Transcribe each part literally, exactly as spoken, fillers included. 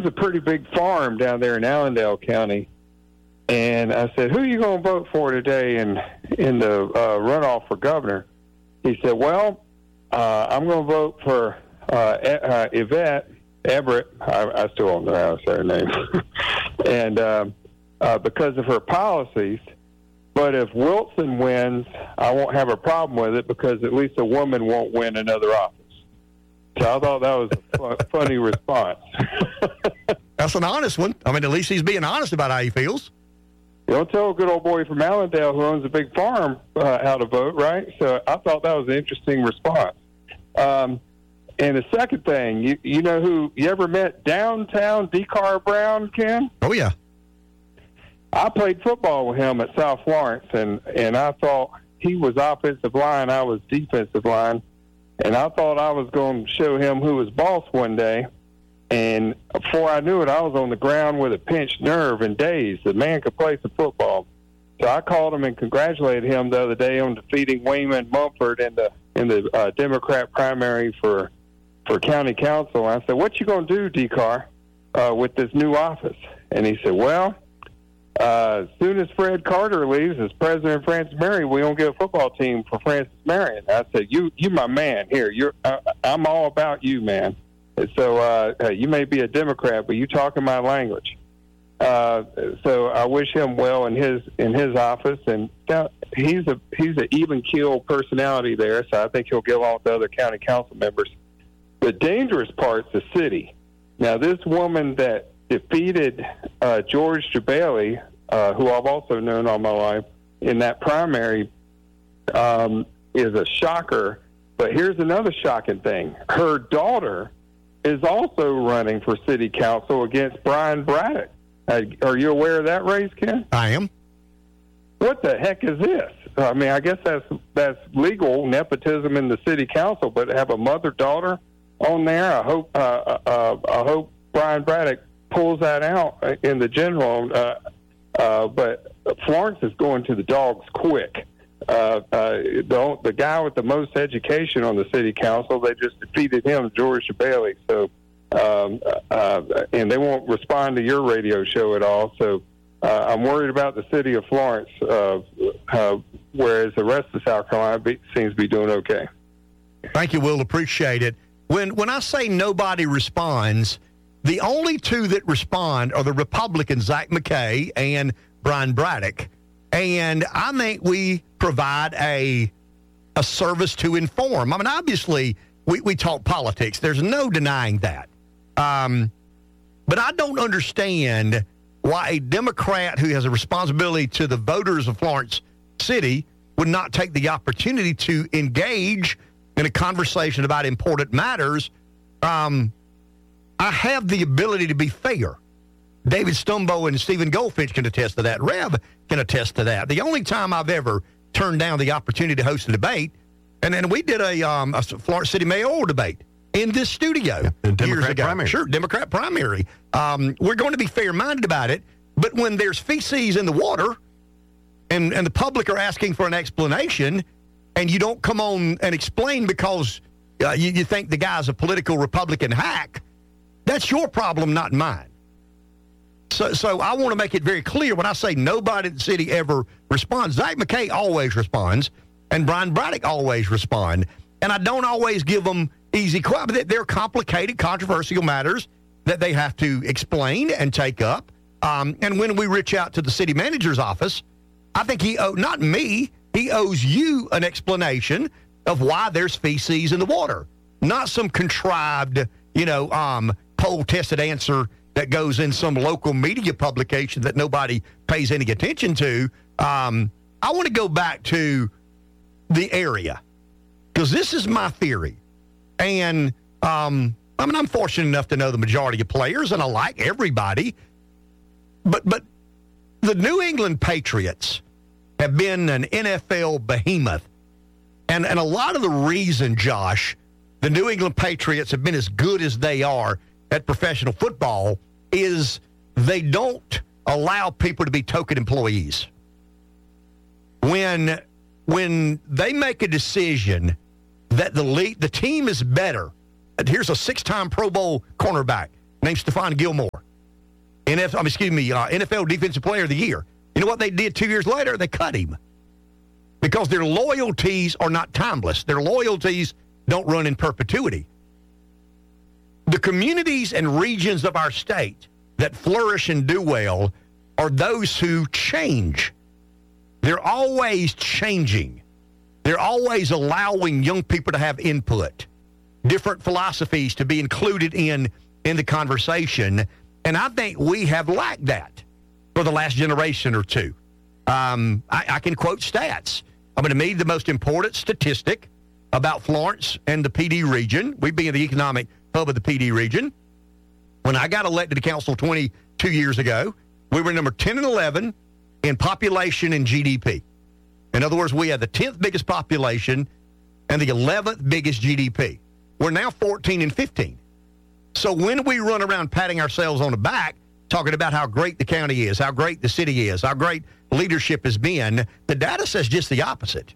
owns a pretty big farm down there in Allendale County. And I said, who are you going to vote for today in, in the uh, runoff for governor? He said, well, uh, I'm going to vote for uh, uh, Yvette Everett. I, I still don't know how to say her name. and uh, uh, because of her policies. But if Wilson wins, I won't have a problem with it because at least a woman won't win another office. So I thought that was a fu- funny response. That's an honest one. I mean, at least he's being honest about how he feels. You don't tell a good old boy from Allendale who owns a big farm uh, how to vote, right? So I thought that was an interesting response. Um, and the second thing, you, you know who, you ever met downtown Decar Brown, Ken? Oh, yeah. I played football with him at South Florence, and, and I thought he was offensive line, I was defensive line, and I thought I was going to show him who was boss one day, and before I knew it, I was on the ground with a pinched nerve and dazed. The man could play some football. So I called him and congratulated him the other day on defeating Wayman Mumford in the in the uh, Democrat primary for for county council. And I said, what you going to do, D-Car, uh, with this new office? And he said, well, Uh, as soon as Fred Carter leaves as president of Francis Marion, we don't get a football team for Francis Marion. I said, "You, you, my man. Here, you're. Uh, I'm all about you, man. And so uh, you may be a Democrat, but you talking my language." Uh, so I wish him well in his in his office, and he's a he's an even keel personality there. So I think he'll get along with the other county council members. The dangerous part's the city. Now, this woman that defeated uh, George Jabali, uh, who I've also known all my life, in that primary, um, is a shocker. But here's another shocking thing. Her daughter is also running for city council against Brian Braddock. Uh, are you aware of that race, Ken? I am. What the heck is this? I mean, I guess that's that's legal, nepotism in the city council, but to have a mother-daughter on there, I hope uh, uh, I hope Brian Braddock pulls that out in the general. Uh, uh, but Florence is going to the dogs quick. Uh, uh, the, the guy with the most education on the city council, they just defeated him, George Bailey. So, um, uh, and they won't respond to your radio show at all. So uh, I'm worried about the city of Florence, uh, uh, whereas the rest of South Carolina be, seems to be doing okay. Thank you, Will. Appreciate it. When when I say nobody responds, the only two that respond are the Republicans, Zach McKay and Brian Braddock. And I think we provide a a service to inform. I mean, obviously, we, we talk politics. There's no denying that. Um, but I don't understand why a Democrat who has a responsibility to the voters of Florence City would not take the opportunity to engage in a conversation about important matters. Um, I have the ability to be fair. David Stumbo and Stephen Goldfinch can attest to that. Rev can attest to that. The only time I've ever turned down the opportunity to host a debate, and then we did a, um, a Florence City mayoral debate in this studio yeah, years ago. Primary. Sure, Democrat primary. Um, we're going to be fair-minded about it, but when there's feces in the water and, and the public are asking for an explanation and you don't come on and explain because uh, you, you think the guy's a political Republican hack, that's your problem, not mine. So so I want to make it very clear when I say nobody in the city ever responds. Zach McKay always responds, and Brian Braddock always respond. And I don't always give them easy questions. They're complicated, controversial matters that they have to explain and take up. Um, and when we reach out to the city manager's office, I think he owes, not me, he owes you an explanation of why there's feces in the water, not some contrived, you know, um, poll-tested answer that goes in some local media publication that nobody pays any attention to. Um, I want to go back to the area because this is my theory. And, um, I mean, I'm fortunate enough to know the majority of players, and I like everybody. But, but the New England Patriots have been an N F L behemoth. And, and a lot of the reason, Josh, the New England Patriots have been as good as they are at professional football is they don't allow people to be token employees. When when they make a decision that the league, the team is better, here's a six-time Pro Bowl cornerback named Stephon Gilmore. N F L, excuse me, uh, N F L Defensive Player of the Year. You know what they did two years later? They cut him because their loyalties are not timeless. Their loyalties don't run in perpetuity. The communities and regions of our state that flourish and do well are those who change. They're always changing. They're always allowing young people to have input, different philosophies to be included in, in the conversation. And I think we have lacked that for the last generation or two. Um, I, I can quote stats. I'm going to me the most important statistic about Florence and the P D region, we being the economic hub of the P D region. When I got elected to council twenty-two years ago, we were number ten and eleven in population and G D P. In other words, we had the tenth biggest population and the eleventh biggest G D P. We're now fourteen and fifteen. So when we run around patting ourselves on the back, talking about how great the county is, how great the city is, how great leadership has been, the data says just the opposite.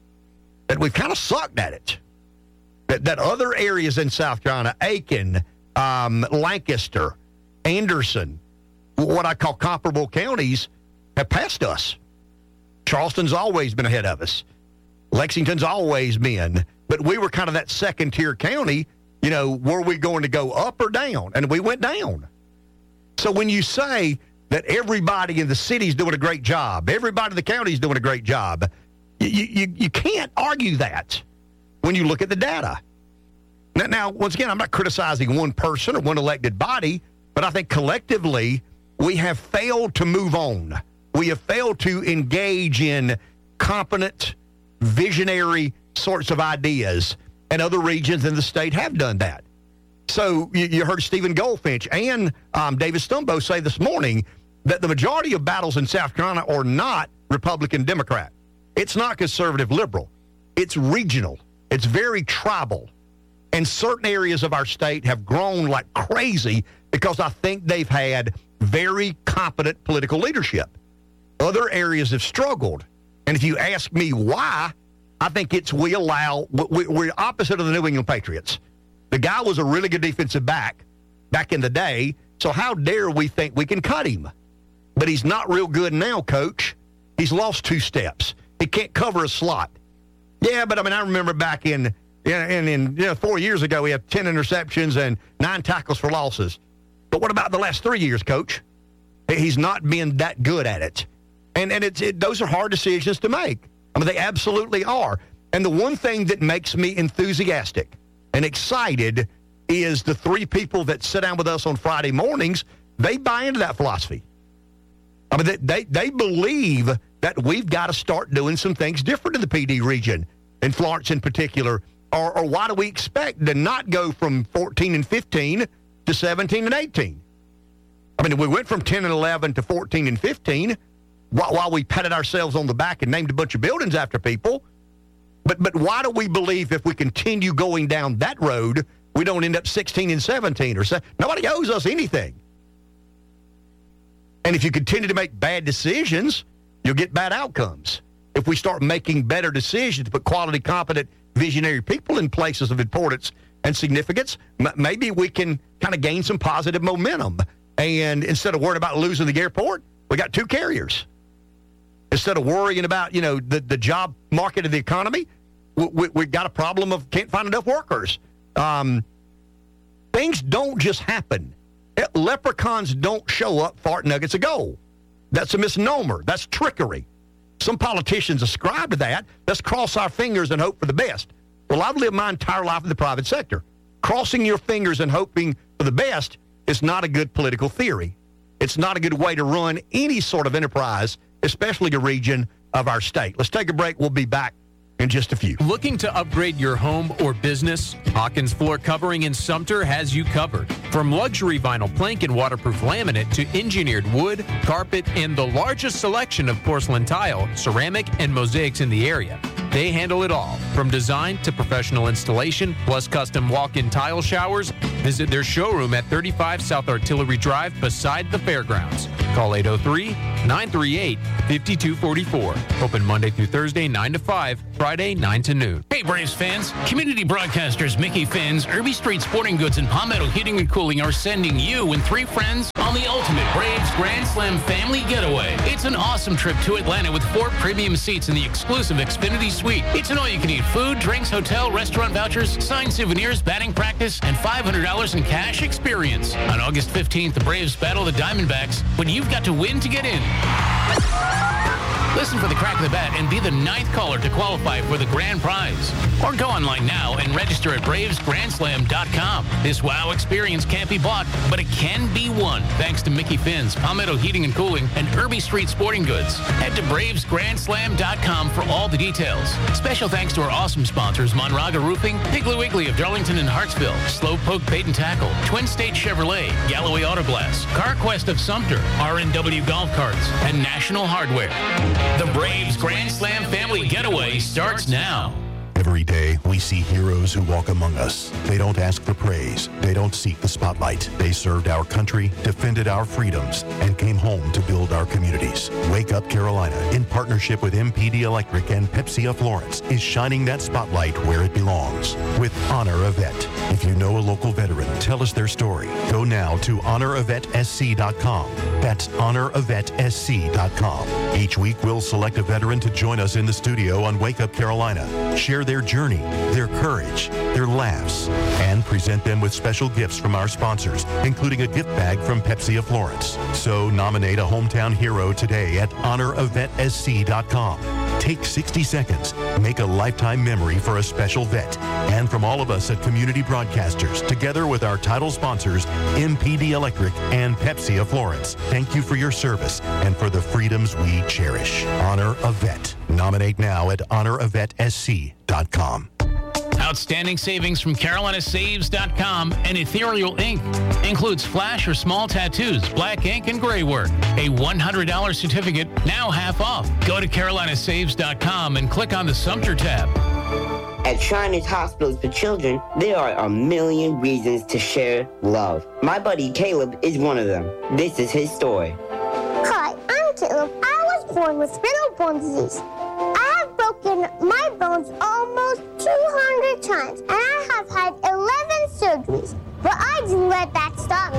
That we've kind of sucked at it. That, that other areas in South Carolina, Aiken, um, Lancaster, Anderson, what I call comparable counties, have passed us. Charleston's always been ahead of us. Lexington's always been. But we were kind of that second-tier county. You know, were we going to go up or down? And we went down. So when you say that everybody in the city's doing a great job, everybody in the county's doing a great job, you, you, you can't argue that when you look at the data. Now, now, once again, I'm not criticizing one person or one elected body, but I think collectively we have failed to move on. We have failed to engage in competent, visionary sorts of ideas, and other regions in the state have done that. So you, you heard Stephen Goldfinch and um, David Stumbo say this morning that the majority of battles in South Carolina are not Republican-Democrat. It's not conservative-liberal. It's regional. It's very tribal. And certain areas of our state have grown like crazy because I think they've had very competent political leadership. Other areas have struggled. And if you ask me why, I think it's we allow, we, we're opposite of the New England Patriots. The guy was a really good defensive back back in the day, so how dare we think we can cut him? But he's not real good now, Coach. He's lost two steps. He can't cover a slot. Yeah, but I mean, I remember back in, in, in you know, four years ago, we had ten interceptions and nine tackles for losses. But what about the last three years, Coach? He's not been that good at it. And and it's it, those are hard decisions to make. I mean, they absolutely are. And the one thing that makes me enthusiastic and excited is the three people that sit down with us on Friday mornings, they buy into that philosophy. I mean, they, they, they believe that we've got to start doing some things different in the P D region, in Florence in particular. Or, or why do we expect to not go from fourteen and fifteen to seventeen and eighteen? I mean, we went from ten and eleven to fourteen and fifteen while, while we patted ourselves on the back and named a bunch of buildings after people. But but why do we believe if we continue going down that road, we don't end up sixteen and seventeen or so? Nobody owes us anything. And if you continue to make bad decisions, you'll get bad outcomes. If we start making better decisions to put quality, competent, visionary people in places of importance and significance, m- maybe we can kind of gain some positive momentum. And instead of worrying about losing the airport, we got two carriers. Instead of worrying about, you know, the, the job market of the economy, we, we, we've got a problem of can't find enough workers. Um, things don't just happen. Leprechauns don't show up fart nuggets of gold. That's a misnomer. That's trickery. Some politicians ascribe to that. Let's cross our fingers and hope for the best. Well, I've lived my entire life in the private sector. Crossing your fingers and hoping for the best is not a good political theory. It's not a good way to run any sort of enterprise, especially a region of our state. Let's take a break. We'll be back in just a few. Looking to upgrade your home or business? Hawkins Floor Covering in Sumter has you covered. From luxury vinyl plank and waterproof laminate to engineered wood, carpet, and the largest selection of porcelain tile, ceramic, and mosaics in the area, they handle it all. From design to professional installation, plus custom walk-in tile showers, visit their showroom at thirty-five South Artillery Drive beside the fairgrounds. Call eight oh three, nine three eight, five two four four. Open Monday through Thursday, nine to five, Friday, nine to noon. Hey, Braves fans. Community broadcasters Mickey Finn's, Irby Street Sporting Goods, and Palmetto Heating and Cooling are sending you and three friends on the ultimate Braves Grand Slam family getaway. It's an awesome trip to Atlanta with four premium seats in the exclusive Xfinity Suite. It's an all-you-can-eat food, drinks, hotel, restaurant vouchers, signed souvenirs, batting practice, and five hundred dollars in cash experience. On August fifteenth, the Braves battle the Diamondbacks, but you've got to win to get in. Listen for the crack of the bat and be the ninth caller to qualify for the grand prize. Or go online now and register at braves grand slam dot com. This wow experience can't be bought, but it can be won thanks to Mickey Finn's, Palmetto Heating and Cooling, and Irby Street Sporting Goods. Head to braves grand slam dot com for all the details. Special thanks to our awesome sponsors, Monraga Roofing, Piggly Wiggly of Darlington and Hartsville, Slowpoke Bait and Tackle, Twin State Chevrolet, Galloway Auto Glass, CarQuest of Sumter, R and W Golf Carts, and National Hardware. The Braves Grand Slam family getaway starts now. Every day, we see heroes who walk among us. They don't ask for praise. They don't seek the spotlight. They served our country, defended our freedoms, and came home to build our communities. Wake Up Carolina, in partnership with M P D Electric and Pepsi of Florence, is shining that spotlight where it belongs with Honor a Vet. If you know a local veteran, tell us their story. Go now to honor a vet s c dot com. That's honor a vet s c dot com. Each week, we'll select a veteran to join us in the studio on Wake Up Carolina. Share their journey, their courage, their laughs, and present them with special gifts from our sponsors, including a gift bag from Pepsi of Florence. So nominate a hometown hero today at honor a vet s c dot com. Take sixty seconds. Make a lifetime memory for a special vet. And from all of us at Community Broadcasters, together with our title sponsors, M P D Electric and Pepsi of Florence, thank you for your service and for the freedoms we cherish. Honor a Vet. Nominate now at honor a vet s c dot com. Outstanding savings from carolina saves dot com and Ethereal Ink. Includes flash or small tattoos, black ink, and gray work. A one hundred dollars certificate, now half off. Go to carolina saves dot com and click on the Sumter tab. At Shriners Hospitals for Children, there are a million reasons to share love. My buddy Caleb is one of them. This is his story. Hi, I'm Caleb. I was born with spinal bone disease. I have broken my bones almost two hundred times, and I have had eleven surgeries. But I didn't let that stop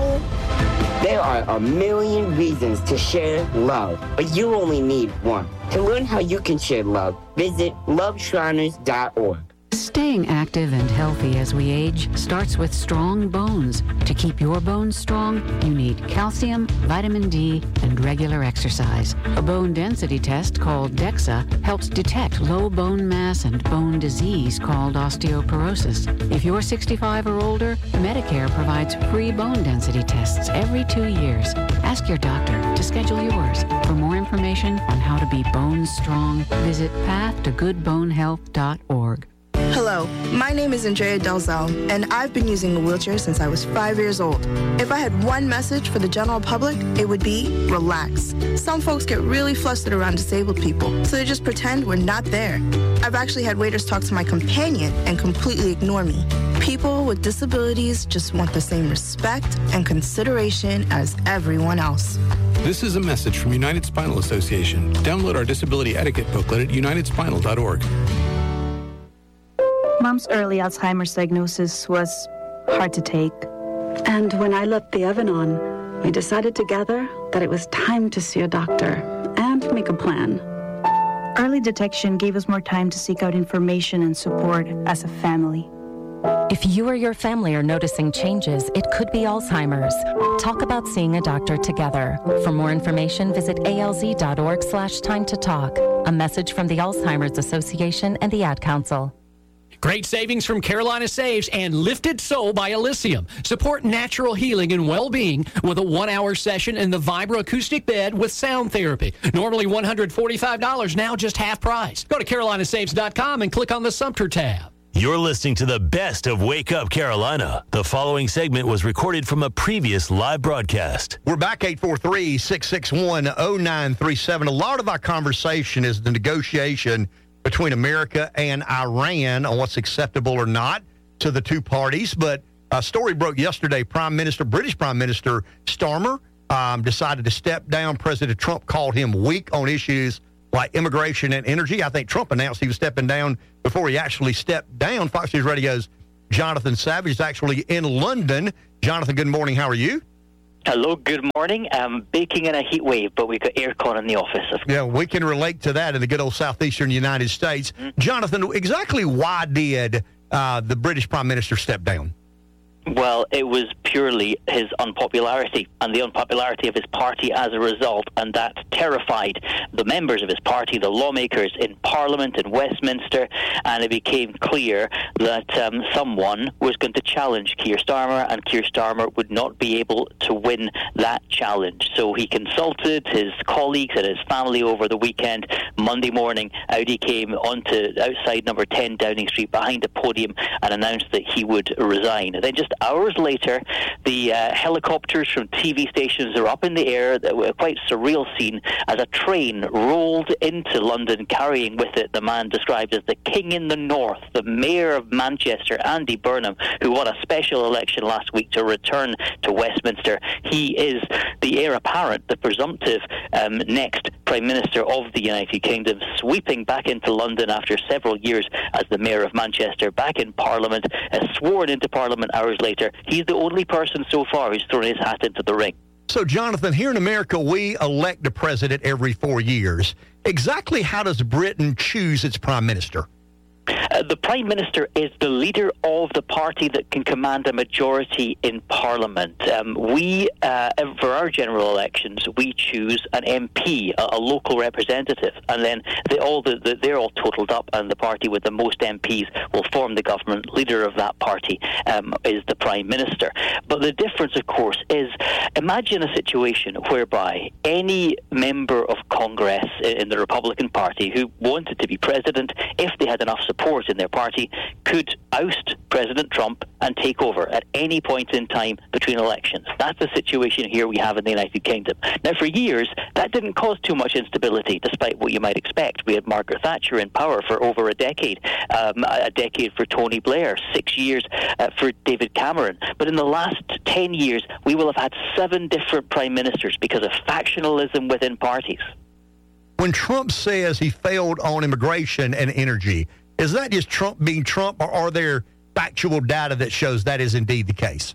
me. There are a million reasons to share love, but you only need one. To learn how you can share love, visit love shriners dot org. Staying active and healthy as we age starts with strong bones. To keep your bones strong, you need calcium, vitamin D, and regular exercise. A bone density test called DEXA helps detect low bone mass and bone disease called osteoporosis. If you're sixty-five or older, Medicare provides free bone density tests every two years. Ask your doctor to schedule yours. For more information on how to be bone strong, visit path to good bone health dot org. Hello, my name is Andrea Delzell, and I've been using a wheelchair since I was five years old. If I had one message for the general public, it would be relax. Some folks get really flustered around disabled people, so they just pretend we're not there. I've actually had waiters talk to my companion and completely ignore me. People with disabilities just want the same respect and consideration as everyone else. This is a message from United Spinal Association. Download our disability etiquette booklet at united spinal dot org. Mom's early Alzheimer's diagnosis was hard to take. And when I left the oven on, we decided together that it was time to see a doctor and make a plan. Early detection gave us more time to seek out information and support as a family. If you or your family are noticing changes, it could be Alzheimer's. Talk about seeing a doctor together. For more information, visit A L Z dot org slash time to talk. A message from the Alzheimer's Association and the Ad Council. Great savings from Carolina Saves and Lifted Soul by Elysium. Support natural healing and well-being with a one-hour session in the vibroacoustic bed with sound therapy. Normally one hundred forty-five dollars, now just half price. Go to carolina saves dot com and click on the Sumter tab. You're listening to the best of Wake Up Carolina. The following segment was recorded from a previous live broadcast. We're back, eight four three, six six one, zero nine three seven. A lot of our conversation is the negotiation between America and Iran on what's acceptable or not to the two parties. But a story broke yesterday. Prime Minister, British Prime Minister Starmer um, decided to step down. President Trump called him weak on issues like immigration and energy. I think Trump announced he was stepping down before he actually stepped down. Fox News Radio's Jonathan Savage is actually in London. Jonathan, good morning. How are you? Hello, good morning. I'm baking in a heat wave, but we've got aircon in the office. Yeah, we can relate to that in the good old southeastern United States. Mm-hmm. Jonathan, exactly why did uh, the British Prime Minister step down? Well, it was purely his unpopularity and the unpopularity of his party as a result, and that terrified the members of his party, the lawmakers in Parliament in Westminster, and it became clear that um, someone was going to challenge Keir Starmer, and Keir Starmer would not be able to win that challenge. So he consulted his colleagues and his family over the weekend. Monday morning, out he came onto outside number ten Downing Street behind a podium and announced that he would resign. Then just hours later, the uh, helicopters from T V stations are up in the air. A quite surreal scene as a train rolled into London, carrying with it the man described as the king in the north, the mayor of Manchester, Andy Burnham, who won a special election last week to return to Westminster. He is the heir apparent, the presumptive um, next Prime Minister of the United Kingdom, sweeping back into London after several years as the mayor of Manchester, back in Parliament, uh, sworn into Parliament hours later. He's the only person so far who's thrown his hat into the ring. So, Jonathan, here in America, we elect a president every four years. Exactly how does Britain choose its prime minister? Uh, the Prime Minister is the leader of the party that can command a majority in Parliament. Um, we, uh, for our general elections, we choose an M P, a, a local representative, and then they all the, the, they're all totaled up, and the party with the most M Ps will form the government. Leader of that party um, is the Prime Minister. But the difference, of course, is imagine a situation whereby any member of Congress in the Republican Party who wanted to be president, if they had enough support in their party, could oust President Trump and take over at any point in time between elections. That's the situation here we have in the United Kingdom. Now, for years, that didn't cause too much instability, despite what you might expect. We had Margaret Thatcher in power for over a decade, um, a decade for Tony Blair, six years uh, for David Cameron. But in the last ten years, we will have had seven different prime ministers because of factionalism within parties. When Trump says he failed on immigration and energy, is that just Trump being Trump, or are there factual data that shows that is indeed the case?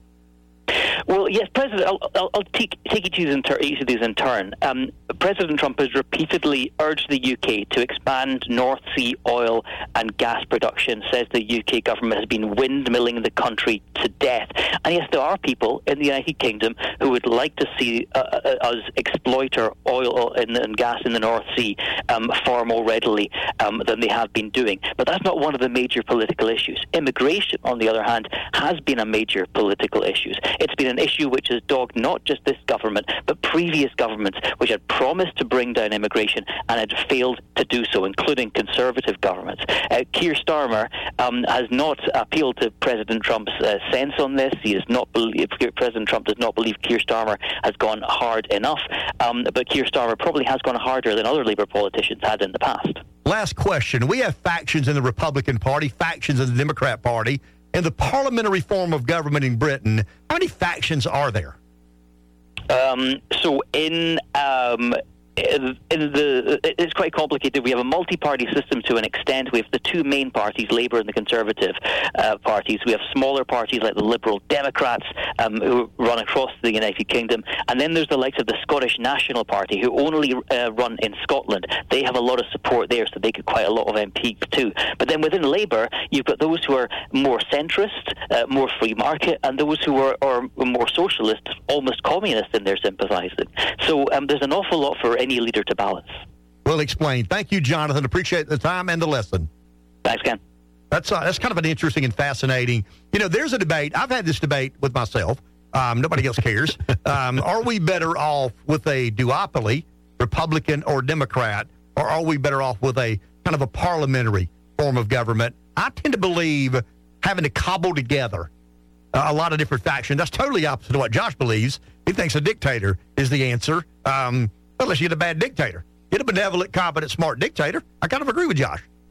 Well, yes, President. I'll, I'll, I'll take, take each, ter- each of these in turn. Um, President Trump has repeatedly urged the U K to expand North Sea oil and gas production, says the U K government has been windmilling the country to death. And yes, there are people in the United Kingdom who would like to see uh, us exploit our oil and, and gas in the North Sea um, far more readily um, than they have been doing. But that's not one of the major political issues. Immigration, on the other hand, has been a major political issue. It's been an issue which has dogged not just this government, but previous governments which had promised to bring down immigration and had failed to do so, including Conservative governments. Uh, Keir Starmer um, has not appealed to President Trump's uh, sense on this. He does not believe, President Trump does not believe Keir Starmer has gone hard enough, um, but Keir Starmer probably has gone harder than other Labour politicians had in the past. Last question. We have factions in the Republican Party, factions in the Democrat Party. In the parliamentary form of government in Britain, how many factions are there? Um, so in... Um, In the, it's quite complicated. We have a multi-party system to an extent. We have the two main parties, Labour and the Conservative uh, parties. We have smaller parties like the Liberal Democrats um, who run across the United Kingdom. And then there's the likes of the Scottish National Party who only uh, run in Scotland. They have a lot of support there, so they get quite a lot of M Ps too. But then within Labour, you've got those who are more centrist, uh, more free market, and those who are, are more socialist, almost communist in their sympathising. So um, there's an awful lot for any leader to balance. Well explained. Thank you, Jonathan. Appreciate the time and the lesson. Thanks, Ken. That's uh, that's kind of an interesting and fascinating. You know, there's a debate. I've had this debate with myself. Um, nobody else cares. Um, are we better off with a duopoly, Republican or Democrat, or are we better off with a kind of a parliamentary form of government? I tend to believe having to cobble together uh, a lot of different factions. That's totally opposite of what Josh believes. He thinks a dictator is the answer. Um, unless you get a bad dictator. Get a benevolent, competent, smart dictator. I kind of agree with Josh.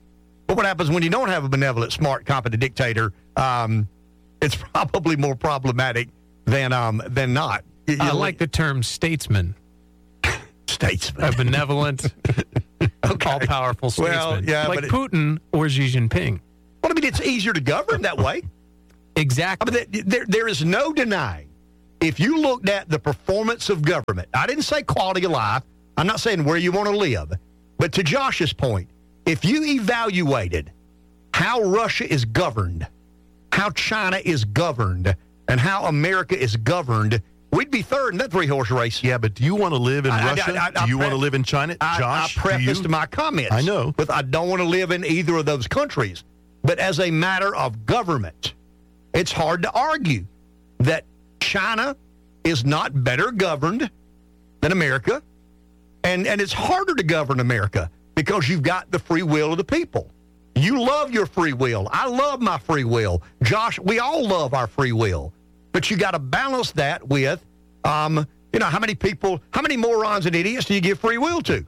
But what happens when you don't have a benevolent, smart, competent dictator? Um, it's probably more problematic than um, than not. You, I you like the term statesman. Statesman. A benevolent, okay. all-powerful statesman. Well, yeah, like but it, Putin or Xi Jinping. Well, I mean, it's easier to govern that way. Exactly. I mean, there, there is no denying. If you looked at the performance of government, I didn't say quality of life. I'm not saying where you want to live. But to Josh's point, if you evaluated how Russia is governed, how China is governed, and how America is governed, we'd be third in that three-horse race. Yeah, but do you want to live in I, Russia? I, I, I, do you I want to live in China? I, Josh, I prefaced do you? my comments. I know. But I don't want to live in either of those countries. But as a matter of government, it's hard to argue that China is not better governed than America. And, and it's harder to govern America because you've got the free will of the people. You love your free will. I love my free will. Josh, we all love our free will. But you got to balance that with, um, you know, how many people, how many morons and idiots do you give free will to?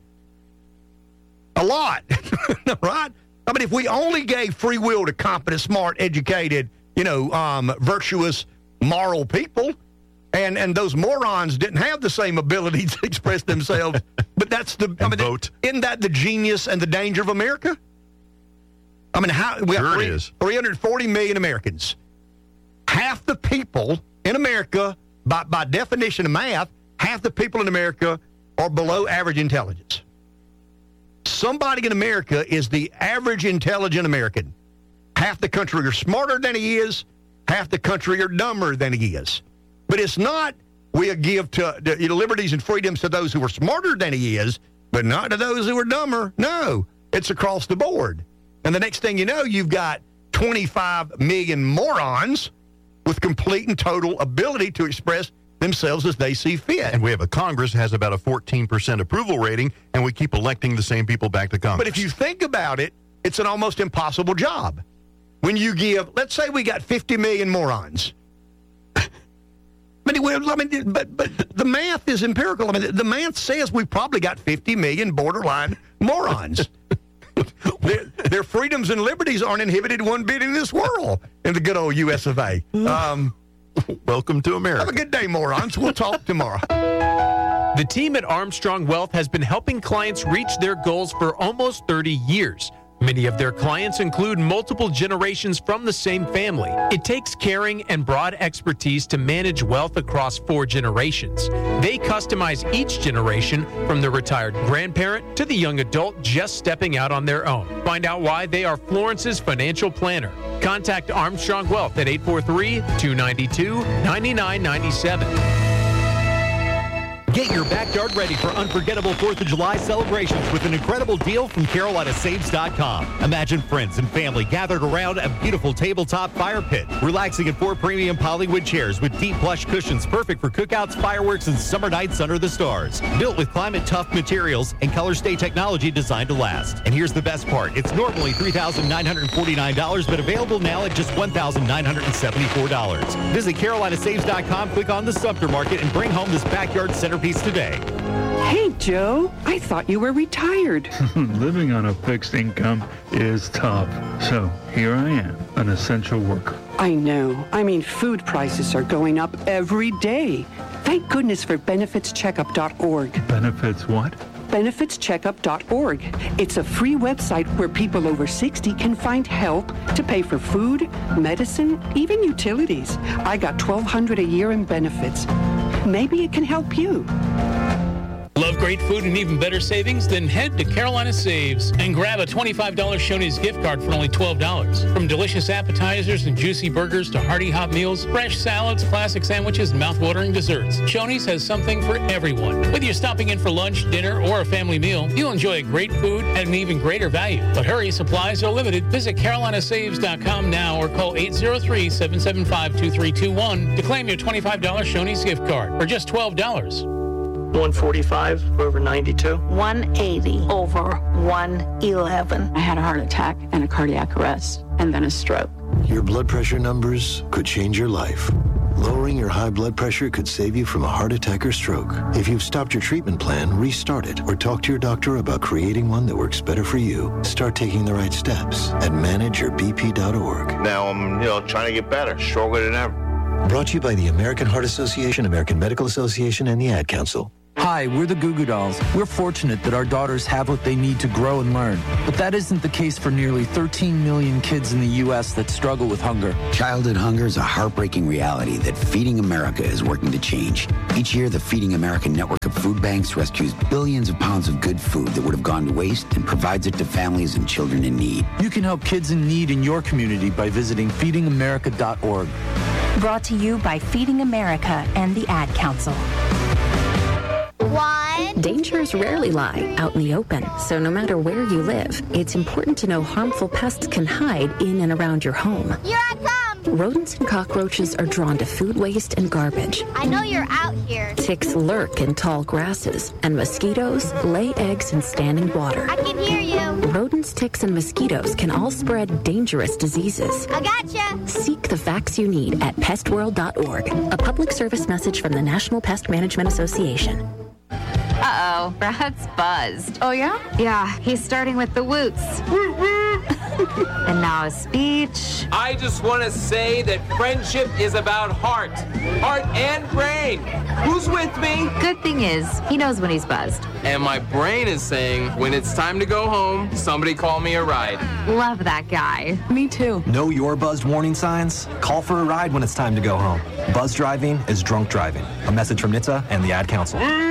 A lot, right? I mean, if we only gave free will to competent, smart, educated, you know, um, virtuous, moral people, and, and those morons didn't have the same ability to express themselves, but that's the, I mean, vote. Isn't that the genius and the danger of America? I mean, how, we sure have three, it is. three hundred forty million Americans. Half the people in America, by, by definition of math, half the people in America are below average intelligence. Somebody in America is the average intelligent American. Half the country are smarter than he is. Half the country are dumber than he is. But it's not we give to, to you know, liberties and freedoms to those who are smarter than he is, but not to those who are dumber. No, it's across the board. And the next thing you know, you've got twenty-five million morons with complete and total ability to express themselves as they see fit. And we have a Congress that has about a fourteen percent approval rating, and we keep electing the same people back to Congress. But if you think about it, it's an almost impossible job. When you give, let's say we got fifty million morons. I mean, I mean, but, but the math is empirical. I mean, the math says we've probably got fifty million borderline morons. their, their freedoms and liberties aren't inhibited one bit in this world in the good old U S of A. Um, Welcome to America. Have a good day, morons. We'll talk tomorrow. The team at Armstrong Wealth has been helping clients reach their goals for almost thirty years. Many of their clients include multiple generations from the same family. It takes caring and broad expertise to manage wealth across four generations. They customize each generation from the retired grandparent to the young adult just stepping out on their own. Find out why they are Florence's financial planner. Contact Armstrong Wealth at eight four three, two nine two, nine nine nine seven. Get your backyard ready for unforgettable fourth of July celebrations with an incredible deal from Carolina Saves dot com. Imagine friends and family gathered around a beautiful tabletop fire pit, relaxing in four premium Hollywood chairs with deep plush cushions perfect for cookouts, fireworks, and summer nights under the stars. Built with climate-tough materials and color-stay technology designed to last. And here's the best part. It's normally three thousand nine hundred forty-nine dollars, but available now at just one thousand nine hundred seventy-four dollars. Visit Carolina Saves dot com, click on the Sumter Market, and bring home this backyard centerpiece today. Hey, Joe, I thought you were retired. Living on a fixed income is tough. So here I am, an essential worker. I know. I mean, food prices are going up every day. Thank goodness for benefits checkup dot org. Benefits what? benefits checkup dot org. It's a free website where people over sixty can find help to pay for food, medicine, even utilities. I got twelve hundred dollars a year in benefits. Maybe it can help you. Love great food and even better savings? Then head to Carolina Saves and grab a twenty-five dollars Shoney's gift card for only twelve dollars. From delicious appetizers and juicy burgers to hearty hot meals, fresh salads, classic sandwiches, and mouth-watering desserts, Shoney's has something for everyone. Whether you're stopping in for lunch, dinner, or a family meal, you'll enjoy great food at an even greater value. But hurry, supplies are limited. Visit Carolina Saves dot com now or call eight zero three, seven seven five, two three two one to claim your twenty-five dollars Shoney's gift card for just twelve dollars. one forty-five over ninety-two. one eighty over one eleven. I had a heart attack and a cardiac arrest and then a stroke. Your blood pressure numbers could change your life. Lowering your high blood pressure could save you from a heart attack or stroke. If you've stopped your treatment plan, restart it or talk to your doctor about creating one that works better for you. Start taking the right steps at manage your b p dot org. Now I'm, you know, trying to get better, stronger than ever. Brought to you by the American Heart Association, American Medical Association, and the Ad Council. Hi, we're the Goo Goo Dolls. We're fortunate that our daughters have what they need to grow and learn. But that isn't the case for nearly thirteen million kids in the U S that struggle with hunger. Childhood hunger is a heartbreaking reality that Feeding America is working to change. Each year, the Feeding America network of food banks rescues billions of pounds of good food that would have gone to waste and provides it to families and children in need. You can help kids in need in your community by visiting feeding america dot org. Brought to you by Feeding America and the Ad Council. One. Dangers rarely lie out in the open, so no matter where you live, it's important to know harmful pests can hide in and around your home. Here I come. Rodents and cockroaches are drawn to food waste and garbage. I know you're out here. Ticks lurk in tall grasses, and mosquitoes lay eggs in standing water. I can hear you. Rodents, ticks, and mosquitoes can all spread dangerous diseases. I gotcha. Seek the facts you need at pest world dot org. A public service message from the National Pest Management Association. Uh-oh, Brad's buzzed. Oh, yeah? Yeah, he's starting with the woots. And now a speech. I just want to say that friendship is about heart. Heart and brain. Who's with me? Good thing is, he knows when he's buzzed. And my brain is saying, when it's time to go home, somebody call me a ride. Love that guy. Me too. Know your buzzed warning signs? Call for a ride when it's time to go home. Buzz driving is drunk driving. A message from N H T S A and the Ad Council.